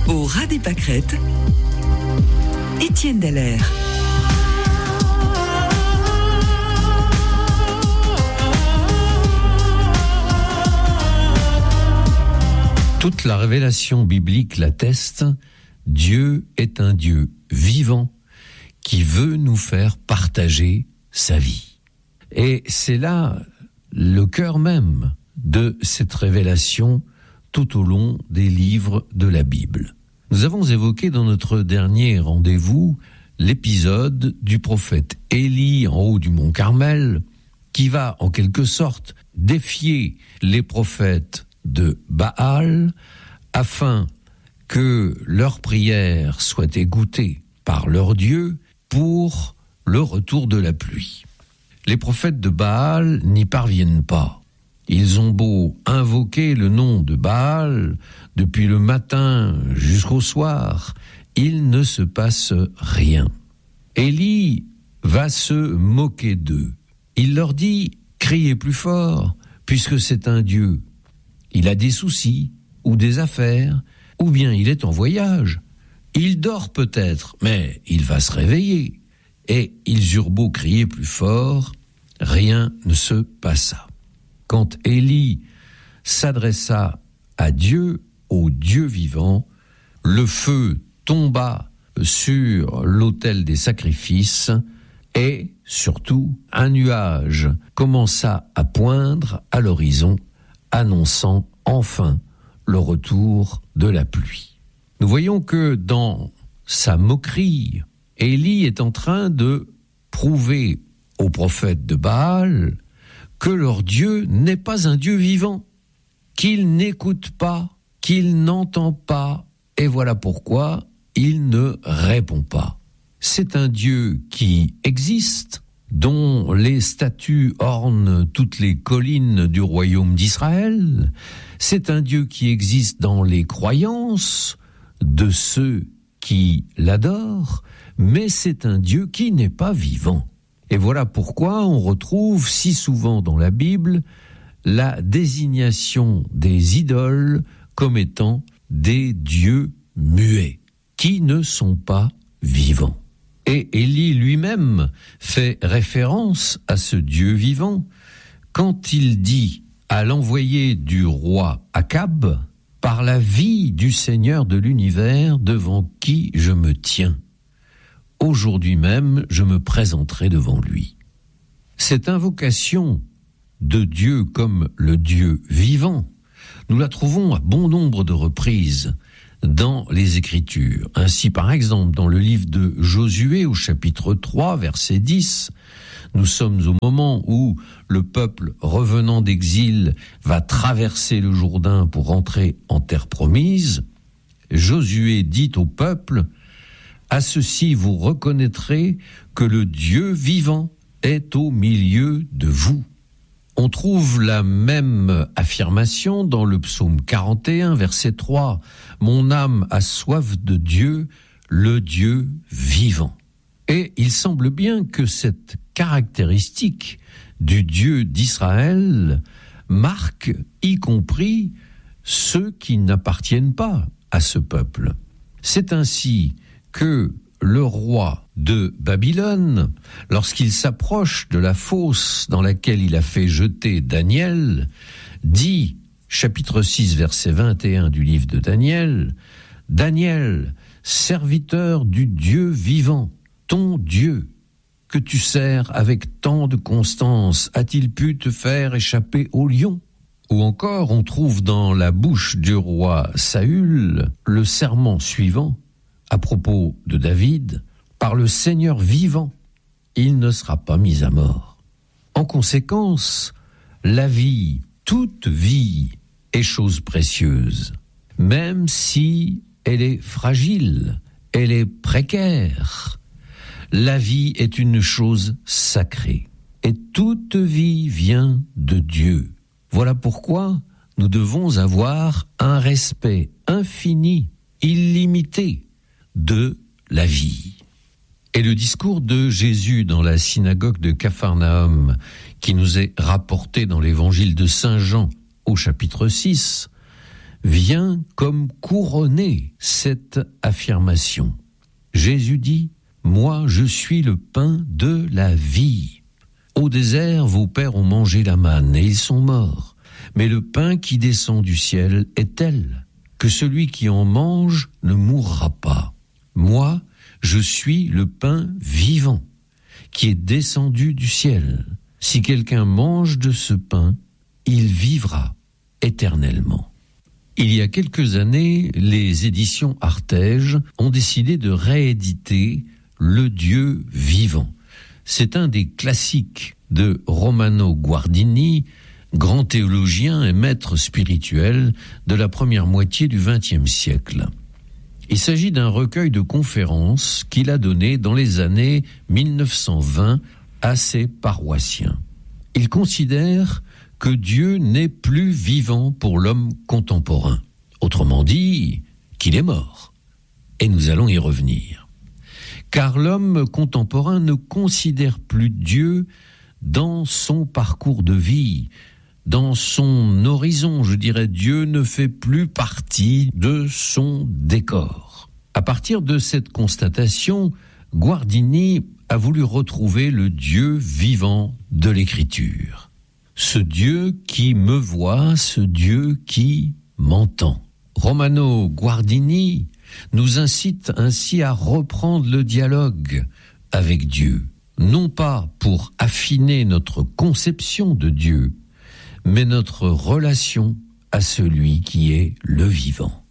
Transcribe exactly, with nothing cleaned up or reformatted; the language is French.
Au ras des pâquerettes, Étienne Dallaire. Toute la révélation biblique l'atteste, Dieu est un Dieu vivant qui veut nous faire partager sa vie. Et c'est là le cœur même de cette révélation tout au long des livres de la Bible. Nous avons évoqué dans notre dernier rendez-vous l'épisode du prophète Élie en haut du mont Carmel, qui va en quelque sorte défier les prophètes de Baal afin que leurs prières soient écoutées par leur Dieu pour le retour de la pluie. Les prophètes de Baal n'y parviennent pas. Ils ont beau invoquer le nom de Baal depuis le matin jusqu'au soir, il ne se passe rien. Élie va se moquer d'eux. Il leur dit « Criez plus fort, puisque c'est un Dieu. Il a des soucis ou des affaires, ou bien il est en voyage. Il dort peut-être, mais il va se réveiller. » Et ils eurent beau crier plus fort, rien ne se passa. Quand Élie s'adressa à Dieu, au Dieu vivant, le feu tomba sur l'autel des sacrifices et, surtout, un nuage commença à poindre à l'horizon, annonçant enfin le retour de la pluie. Nous voyons que dans sa moquerie, Élie est en train de prouver aux prophètes de Baal que leur Dieu n'est pas un Dieu vivant, qu'il n'écoute pas, qu'il n'entend pas, et voilà pourquoi il ne répond pas. C'est un Dieu qui existe, dont les statues ornent toutes les collines du royaume d'Israël. C'est un Dieu qui existe dans les croyances de ceux qui l'adorent, mais c'est un Dieu qui n'est pas vivant. Et voilà pourquoi on retrouve si souvent dans la Bible la désignation des idoles comme étant des dieux muets, qui ne sont pas vivants. Et Élie lui-même fait référence à ce Dieu vivant quand il dit à l'envoyé du roi Akab, « Par la vie du Seigneur de l'univers devant qui je me tiens, aujourd'hui même je me présenterai devant lui. » Cette invocation de Dieu comme le Dieu vivant, nous la trouvons à bon nombre de reprises dans les Écritures. Ainsi, par exemple, dans le livre de Josué, au chapitre trois, verset dix, nous sommes au moment où le peuple revenant d'exil va traverser le Jourdain pour entrer en terre promise. Josué dit au peuple « À ceci vous reconnaîtrez que le Dieu vivant est au milieu de vous. » On trouve la même affirmation dans le psaume quarante et un, verset trois. « Mon âme a soif de Dieu, le Dieu vivant. » Et il semble bien que cette caractéristique du Dieu d'Israël marque y compris ceux qui n'appartiennent pas à ce peuple. C'est ainsi que le roi de Babylone, lorsqu'il s'approche de la fosse dans laquelle il a fait jeter Daniel, dit, chapitre six, verset vingt et un du livre de Daniel, « Daniel, serviteur du Dieu vivant, ton Dieu, que tu sers avec tant de constance, a-t-il pu te faire échapper au lion ?» Ou encore, on trouve dans la bouche du roi Saül le serment suivant, à propos de David, « Par le Seigneur vivant, il ne sera pas mis à mort. » En conséquence, la vie, toute vie, est chose précieuse, même si elle est fragile, elle est précaire. La vie est une chose sacrée, et toute vie vient de Dieu. Voilà pourquoi nous devons avoir un respect infini, illimité, de la vie. Et le discours de Jésus dans la synagogue de Capharnaüm, qui nous est rapporté dans l'évangile de Saint Jean au chapitre six, vient comme couronner cette affirmation. Jésus dit, « Moi, je suis le pain de la vie. Au désert, vos pères ont mangé la manne et ils sont morts. Mais le pain qui descend du ciel est tel que celui qui en mange ne mourra pas. Moi, je suis le pain vivant qui est descendu du ciel. Si quelqu'un mange de ce pain, il vivra éternellement. » Il y a quelques années, les éditions Artege ont décidé de rééditer Le Dieu vivant. C'est un des classiques de Romano Guardini, grand théologien et maître spirituel de la première moitié du vingtième siècle. Il s'agit d'un recueil de conférences qu'il a donné dans les années mille neuf cent vingt à ses paroissiens. Il considère que Dieu n'est plus vivant pour l'homme contemporain. Autrement dit, qu'il est mort. Et nous allons y revenir. Car l'homme contemporain ne considère plus Dieu dans son parcours de vie, dans son horizon. Je dirais, Dieu ne fait plus partie de son décor. À partir de cette constatation, Guardini a voulu retrouver le Dieu vivant de l'Écriture. Ce Dieu qui me voit, ce Dieu qui m'entend. Romano Guardini nous incite ainsi à reprendre le dialogue avec Dieu, non pas pour affiner notre conception de Dieu, mais notre relation à celui qui est le vivant.